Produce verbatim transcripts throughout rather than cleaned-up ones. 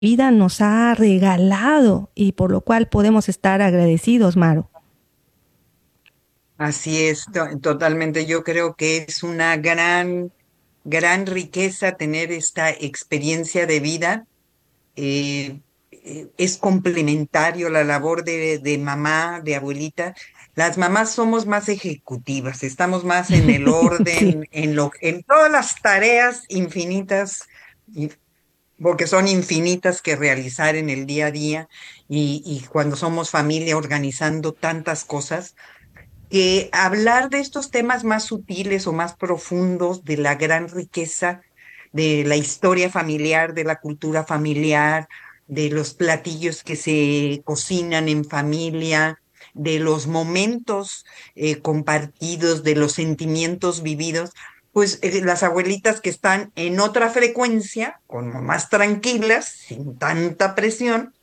vida nos ha regalado y por lo cual podemos estar agradecidos, Maru. Así es, to- totalmente. Yo creo que es una gran, gran riqueza tener esta experiencia de vida. eh, eh, es complementario la labor de, de mamá, de abuelita. Las mamás somos más ejecutivas, estamos más en el Sí, orden, en lo, en todas las tareas infinitas, y- porque son infinitas que realizar en el día a día, y, y cuando somos familia organizando tantas cosas que hablar de estos temas más sutiles o más profundos, de la gran riqueza de la historia familiar, de la cultura familiar, de los platillos que se cocinan en familia, de los momentos eh, compartidos, de los sentimientos vividos, pues eh, las abuelitas que están en otra frecuencia, como más tranquilas, sin tanta presión,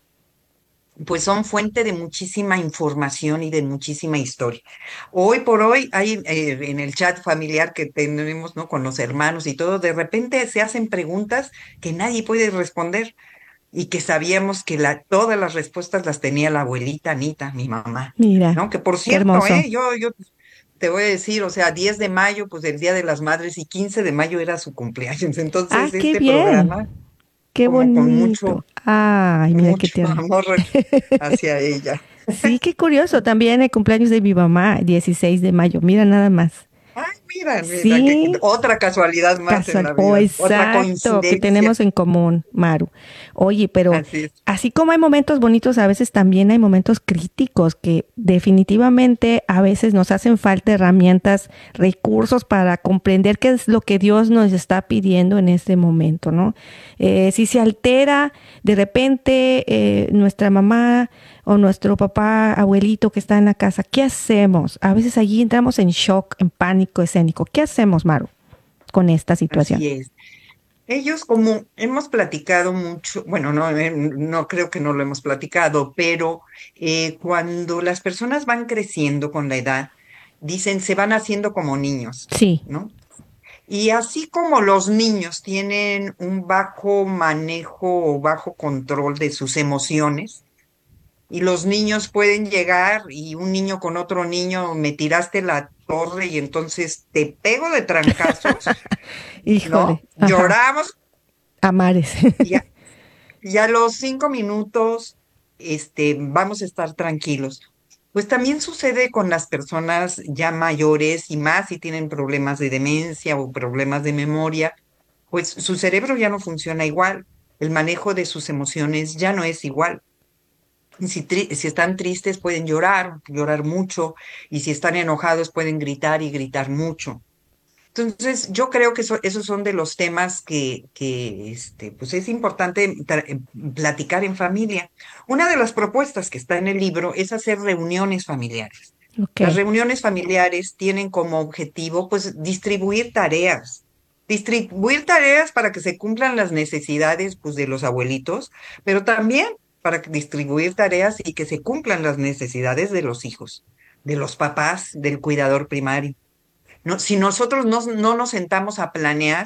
pues son fuente de muchísima información y de muchísima historia. Hoy por hoy hay eh, en el chat familiar que tenemos, ¿no? Con los hermanos y todo, de repente se hacen preguntas que nadie puede responder y que sabíamos que la, todas las respuestas las tenía la abuelita Anita, mi mamá, mira, ¿no? Que por qué cierto, hermoso. ¿eh? Yo, yo te voy a decir, o sea, diez de mayo, pues el Día de las Madres y quince de mayo era su cumpleaños. Ah, Entonces, qué este bien, programa, qué como con mucho, bonito. Ay, mira qué mucho tierno. amor hacia ella. Sí, qué curioso. También el cumpleaños de mi mamá, dieciséis de mayo. Mira nada más. Ay, mira, mira, que Sí, otra casualidad más en casual. la Oh, vida, otra exacto, que coincidencia. tenemos en común, Maru. Oye, pero Así es. así como hay momentos bonitos, a veces también hay momentos críticos que definitivamente a veces nos hacen falta herramientas, recursos para comprender qué es lo que Dios nos está pidiendo en este momento, ¿no? Eh, si se altera de repente eh, nuestra mamá o nuestro papá, abuelito que está en la casa, ¿qué hacemos? A veces allí entramos en shock, en pánico escénico. ¿Qué hacemos, Maru, con esta situación? Así es. Ellos, como hemos platicado mucho, bueno, no, eh, no creo que no lo hemos platicado, pero eh, cuando las personas van creciendo con la edad, dicen, se van haciendo como niños, Sí, ¿no? Y así como los niños tienen un bajo manejo o bajo control de sus emociones, y los niños pueden llegar y un niño con otro niño, me tiraste la torre y entonces te pego de trancazos, ¿no? híjole, ajá, Lloramos amares. y a, y a los cinco minutos, este, vamos a estar tranquilos. Pues también sucede con las personas ya mayores y más si tienen problemas de demencia o problemas de memoria, pues su cerebro ya no funciona igual, el manejo de sus emociones ya no es igual. Y Si, tri- si están tristes pueden llorar, llorar mucho, y si están enojados pueden gritar y gritar mucho. Entonces, yo creo que eso- esos son de los temas que, que este, pues es importante tra- eh, platicar en familia. Una de las propuestas que está en el libro es hacer reuniones familiares. Ok, Las reuniones familiares tienen como objetivo, pues, distribuir tareas. Distribuir tareas para que se cumplan las necesidades, pues, de los abuelitos, pero también para que- distribuir tareas y que se cumplan las necesidades de los hijos, de los papás, del cuidador primario. No, si nosotros no, no nos sentamos a planear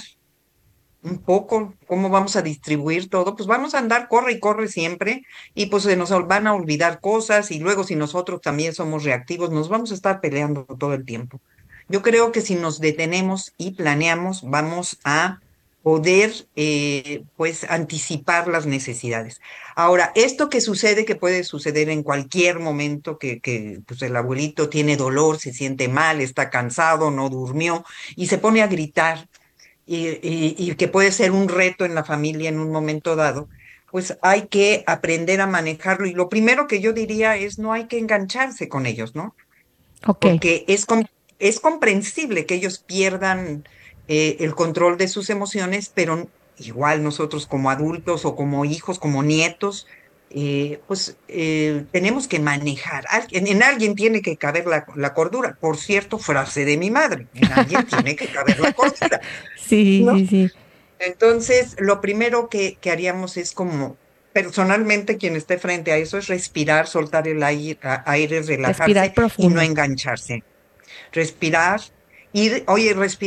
un poco cómo vamos a distribuir todo, pues vamos a andar, corre y corre siempre, y pues se nos van a olvidar cosas, y luego si nosotros también somos reactivos, nos vamos a estar peleando todo el tiempo. Yo creo que si nos detenemos y planeamos, vamos a poder eh, pues anticipar las necesidades. Ahora, esto que sucede, que puede suceder en cualquier momento, que, que pues el abuelito tiene dolor, se siente mal, está cansado, no durmió y se pone a gritar, y, y- y que puede ser un reto en la familia en un momento dado, pues hay que aprender a manejarlo. Y lo primero que yo diría es no hay que engancharse con ellos, ¿no? ok. Porque es, com- es comprensible que ellos pierdan eh, el control de sus emociones, pero igual nosotros como adultos o como hijos, como nietos, eh, pues eh, tenemos que manejar. Alguien- en alguien tiene que caber la, la cordura. Por cierto, frase de mi madre, en alguien tiene que caber la cordura, Sí, ¿no? sí, sí. Entonces, lo primero que, que haríamos es como, personalmente, quien esté frente a eso es respirar, soltar el aire, a- aire, Respirar relajarse y no profundo. engancharse. Respirar, ir, oye, respirar.